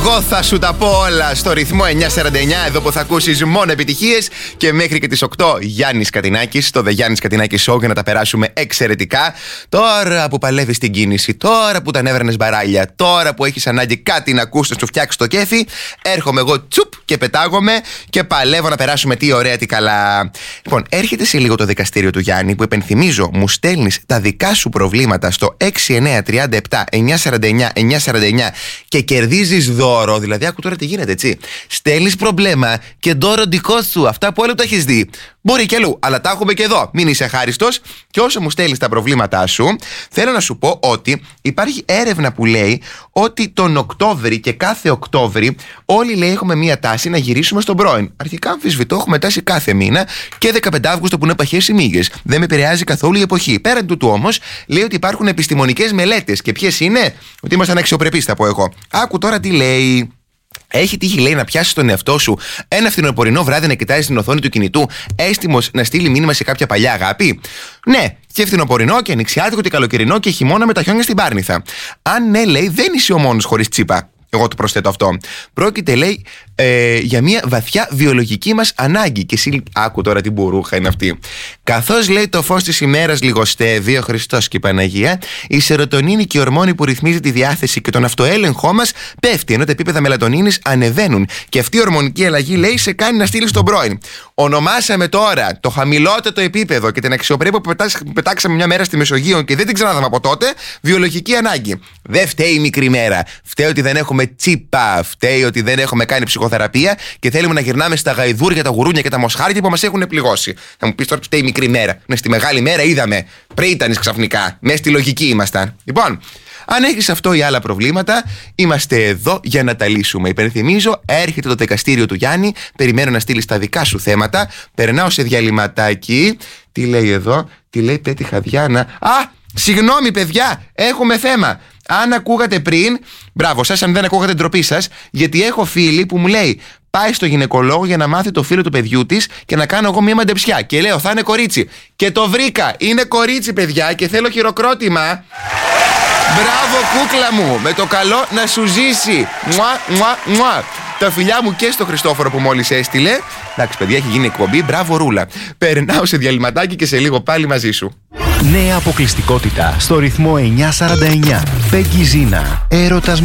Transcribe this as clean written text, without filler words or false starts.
Εγώ θα σου τα πω όλα στο ρυθμό 949, εδώ που θα ακούσεις μόνο επιτυχίες, και μέχρι και τις 8 Γιάννης Κατινάκης, στο The Γιάννης Κατινάκης Show, για να τα περάσουμε εξαιρετικά. Τώρα που παλεύεις την κίνηση, τώρα που τα νεύρανες μπαράλια, τώρα που έχεις ανάγκη κάτι να ακούσεις, να σου φτιάξει το κέφι, έρχομαι εγώ τσουπ και πετάγομαι και παλεύω να περάσουμε τι ωραία, τι καλά. Λοιπόν, έρχεται σε λίγο το δικαστήριο του Γιάννη, που υπενθυμίζω μου στέλνεις τα δικά σου προβλήματα στο 6937 949 949 και κερδίζεις δώρο. Δηλαδή, άκου τώρα τι γίνεται, έτσι. Στέλνεις πρόβλημα και δώρο δικό σου. Αυτά που άλλο το έχεις δει. Μπορεί και αλλού, αλλά τα έχουμε και εδώ. Μην είσαι αχάριστος. Και όσο μου στέλνεις τα προβλήματά σου, θέλω να σου πω ότι υπάρχει έρευνα που λέει ότι τον Οκτώβρη και κάθε Οκτώβρη, όλοι λέει έχουμε μία τάση να γυρίσουμε στον πρώην. Αρχικά αμφισβητώ, έχουμε τάση κάθε μήνα και 15 Αύγουστο που είναι παχές οι μύγες. Δεν με επηρεάζει καθόλου η εποχή. Πέραν τούτου όμως, λέει ότι υπάρχουν επιστημονικές μελέτες. Και ποιες είναι? Ότι ήμασταν αξιοπρεπείς, θα πω εγώ. Άκου τώρα τι λέει. Έχει τύχει, λέει, να πιάσει τον εαυτό σου ένα φθινοπορεινό βράδυ να κοιτάζει την οθόνη του κινητού, έτοιμος να στείλει μήνυμα σε κάποια παλιά αγάπη? Ναι, και φθινοπορεινό και ανοιξιάτικο και καλοκαιρινό και χειμώνα με τα χιόνια στην Πάρνηθα. Αν ναι, λέει, δεν είσαι ο μόνος χωρίς τσίπα. Εγώ το προσθέτω αυτό. Πρόκειται, λέει, για μια βαθιά βιολογική μας ανάγκη. Και εσύ, άκου τώρα τι μπουρούχα είναι αυτή. Καθώς, λέει, το φως της ημέρας λιγοστεύει, ο Χριστός και η Παναγία, η σερωτονίνη και η ορμόνη που ρυθμίζει τη διάθεση και τον αυτοέλεγχό μας πέφτει, ενώ τα επίπεδα μελατονίνης ανεβαίνουν. Και αυτή η ορμονική αλλαγή, λέει, σε κάνει να στείλεις τον πρώην. Ονομάσαμε τώρα το χαμηλότερο επίπεδο και την αξιοπρέπεια που πετάξαμε μια μέρα στη Μεσογείο και δεν την ξαναδάμε από τότε, βιολογική ανάγκη. Δεν φταίει η μικρή μέρα. Φταίει ότι δεν έχουμε τσίπα. Φταίει ότι δεν έχουμε κάνει ψυχοθεραπεία και θέλουμε να γυρνάμε στα γαϊδούρια, τα γουρούνια και τα μοσχάρια που μας έχουν πληγώσει. Θα μου πεις τώρα, φταίει η μικρή μέρα. Ναι, στη μεγάλη μέρα είδαμε. Πριν ήταν ξαφνικά. Μέσα στη λογική ήμασταν. Λοιπόν, αν έχεις αυτό ή άλλα προβλήματα, είμαστε εδώ για να τα λύσουμε. Υπενθυμίζω, έρχεται το δικαστήριο του Γιάννη. Περιμένω να στείλεις τα δικά σου θέματα. Περνάω σε διαλυματάκι. Τι λέει εδώ? Τι λέει? Πέτυχα Διάνα. Α! Συγγνώμη, παιδιά, έχουμε θέμα. Αν ακούγατε πριν, μπράβο σας, αν δεν ακούγατε, ντροπή σας, γιατί έχω φίλη που μου λέει πάει στο γυναικολόγο για να μάθει το φίλο του παιδιού της και να κάνω εγώ μία μαντεψιά. Και λέω θα είναι κορίτσι. Και το βρήκα. Είναι κορίτσι, παιδιά, και θέλω χειροκρότημα. Μπράβο, κούκλα μου. Με το καλό να σου ζήσει. Μουα, μουα, μουα. Τα φιλιά μου και στο Χριστόφορο που μόλις έστειλε. Εντάξει, παιδιά, έχει γίνει εκπομπή. Μπράβο, Ρούλα. Περνάω σε διαλυματάκι και σε λίγο πάλι μαζί σου. Νέα αποκλειστικότητα στο ρυθμό 949. Πέγγι Ζίνα. Έρωτας